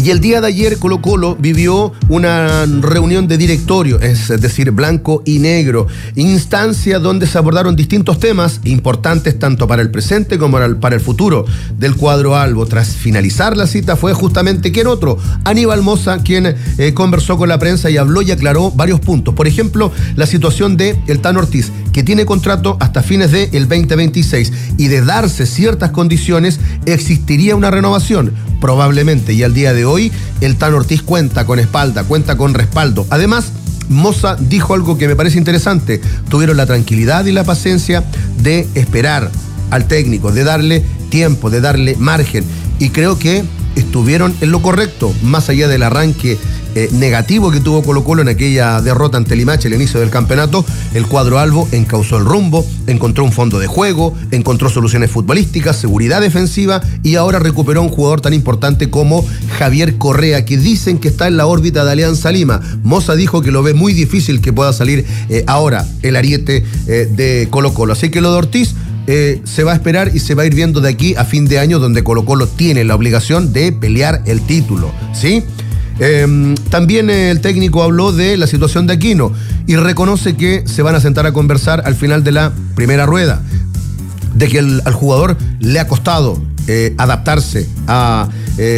Y el día de ayer Colo-Colo vivió una reunión de directorio, es decir, blanco y negro, instancia donde se abordaron distintos temas importantes tanto para el presente como para el futuro del cuadro albo. Tras finalizar la cita fue justamente ¿quién otro? Aníbal Mosa, quien conversó con la prensa y habló y aclaró varios puntos. Por ejemplo, la situación de el Tano Ortiz, que tiene contrato hasta fines del 2026, y de darse ciertas condiciones existiría una renovación, probablemente, y al día de hoy el Tano Ortiz cuenta con espalda, cuenta con respaldo. Además, Mosa dijo algo que me parece interesante: tuvieron la tranquilidad y la paciencia de esperar al técnico, de darle tiempo, de darle margen, y creo que estuvieron en lo correcto, más allá del arranque negativo que tuvo Colo-Colo en aquella derrota ante Limache al inicio del campeonato. El cuadro albo encauzó el rumbo, encontró un fondo de juego, encontró soluciones futbolísticas, seguridad defensiva, y ahora recuperó un jugador tan importante como Javier Correa, que dicen que está en la órbita de Alianza Lima. Mosa dijo que lo ve muy difícil que pueda salir ahora el ariete de Colo-Colo. Así que lo de Ortiz se va a esperar y se va a ir viendo de aquí a fin de año, donde Colo-Colo tiene la obligación de pelear el título, ¿sí? También el técnico habló de la situación de Aquino y reconoce que se van a sentar a conversar al final de la primera rueda, de que al jugador le ha costado adaptarse a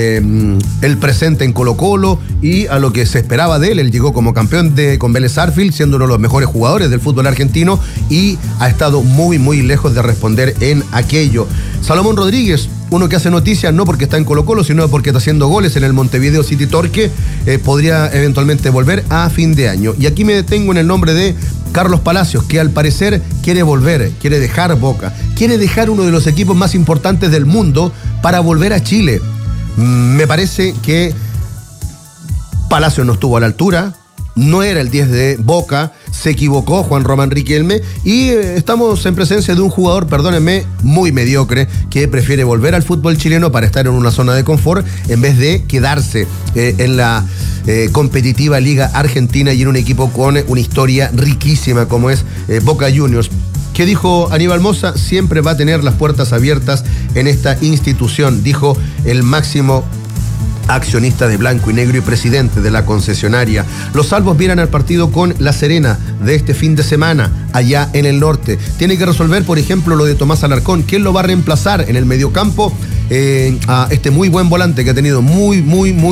el presente en Colo-Colo y a lo que se esperaba de él. Él llegó como campeón con Vélez Sarsfield, siendo uno de los mejores jugadores del fútbol argentino, y ha estado muy, muy lejos de responder en aquello. Salomón Rodríguez, uno que hace noticias no porque está en Colo-Colo, sino porque está haciendo goles en el Montevideo City Torque, podría eventualmente volver a fin de año. Y aquí me detengo en el nombre de Carlos Palacios, que al parecer quiere volver, quiere dejar Boca, quiere dejar uno de los equipos más importantes del mundo para volver a Chile. Me parece que Palacios no estuvo a la altura, no era el 10 de Boca, se equivocó Juan Román Riquelme, y estamos en presencia de un jugador, perdónenme, muy mediocre, que prefiere volver al fútbol chileno para estar en una zona de confort en vez de quedarse en la competitiva Liga Argentina y en un equipo con una historia riquísima como es Boca Juniors. ¿Qué dijo Aníbal Mosa? Siempre va a tener las puertas abiertas en esta institución, dijo el máximo accionista de blanco y negro y presidente de la concesionaria. Los albos vienen al partido con La Serena de este fin de semana, allá en el norte. Tiene que resolver, por ejemplo, lo de Tomás Alarcón. ¿Quién lo va a reemplazar en el mediocampo? A este muy buen volante que ha tenido muy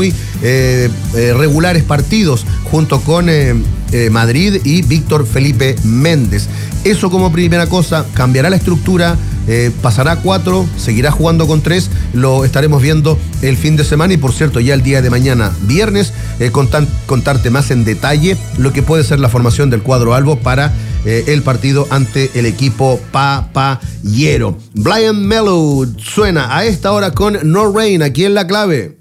regulares partidos junto con Madrid y Víctor Felipe Méndez. Eso como primera cosa. Cambiará la estructura, pasará a 4, seguirá jugando con 3, lo estaremos viendo el fin de semana. Y por cierto, ya el día de mañana, viernes, contarte más en detalle lo que puede ser la formación del cuadro albo para el partido ante el equipo papayero. Brian Mello suena a esta hora con No Rain, aquí en La Clave.